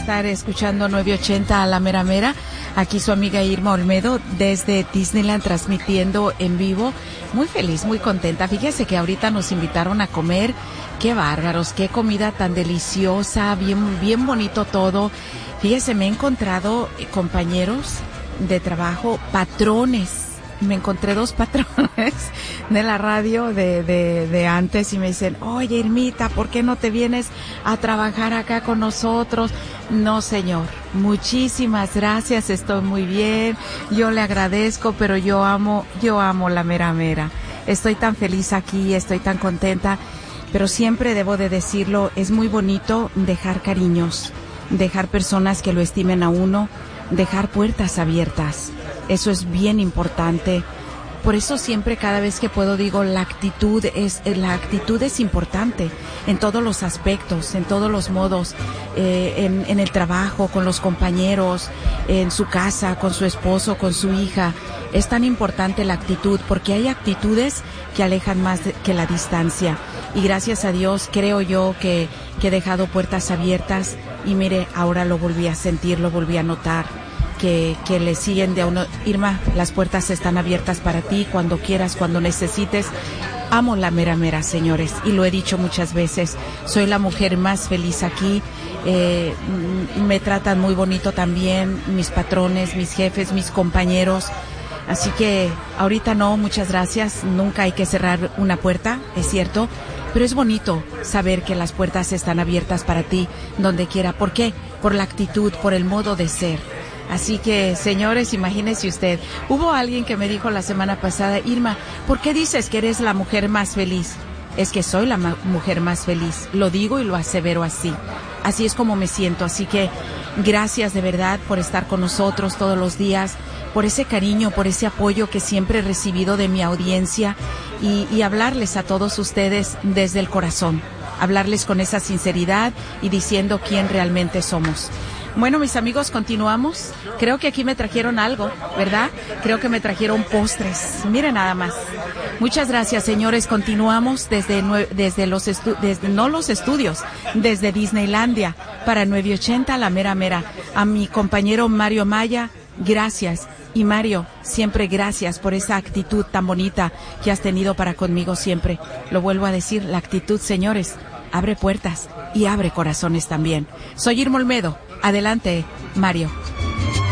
estar escuchando 980 a la mera mera. Aquí su amiga Irma Olmedo desde Disneyland transmitiendo en vivo. Muy feliz, muy contenta. Fíjese que ahorita nos invitaron a comer. Qué bárbaros, qué comida tan deliciosa, bien bonito todo. Fíjese, me he encontrado compañeros de trabajo, patrones. Me encontré 2 patrones de la radio de antes y me dicen, oye Irmita, ¿por qué no te vienes a trabajar acá con nosotros? No, señor, muchísimas gracias, estoy muy bien, yo le agradezco, pero yo amo la mera mera. Estoy tan feliz aquí, estoy tan contenta, pero siempre debo de decirlo, es muy bonito dejar cariños, dejar personas que lo estimen a uno, dejar puertas abiertas. Eso es bien importante. Por eso siempre, cada vez que puedo, digo, la actitud es importante en todos los aspectos, en todos los modos, en el trabajo, con los compañeros, en su casa, con su esposo, con su hija. Es tan importante la actitud, porque hay actitudes que alejan más que la distancia. Y gracias a Dios, creo yo que he dejado puertas abiertas y mire, ahora lo volví a sentir, lo volví a notar. Que le siguen de a uno. Irma, las puertas están abiertas para ti cuando quieras, cuando necesites. Amo la mera mera, señores, y lo he dicho muchas veces. Soy la mujer más feliz aquí. Me tratan muy bonito también mis patrones, mis jefes, mis compañeros. Así que ahorita no, muchas gracias. Nunca hay que cerrar una puerta, es cierto. Pero es bonito saber que las puertas están abiertas para ti, donde quiera. ¿Por qué? Por la actitud, por el modo de ser. Así que, señores, imagínese usted, hubo alguien que me dijo la semana pasada, Irma, ¿por qué dices que eres la mujer más feliz? Es que soy la mujer más feliz, lo digo y lo asevero así. Así es como me siento, así que gracias de verdad por estar con nosotros todos los días, por ese cariño, por ese apoyo que siempre he recibido de mi audiencia y hablarles a todos ustedes desde el corazón, hablarles con esa sinceridad y diciendo quién realmente somos. Bueno, mis amigos, continuamos. Creo que aquí me trajeron algo, ¿verdad? Creo que me trajeron postres. Miren nada más. Muchas gracias, señores. Continuamos desde Disneylandia para 980 la mera mera. A mi compañero Mario Maya, gracias. Y Mario, siempre gracias por esa actitud tan bonita que has tenido para conmigo siempre. Lo vuelvo a decir, la actitud, señores, abre puertas y abre corazones también. Soy Irma Olmedo. Adelante, Mario.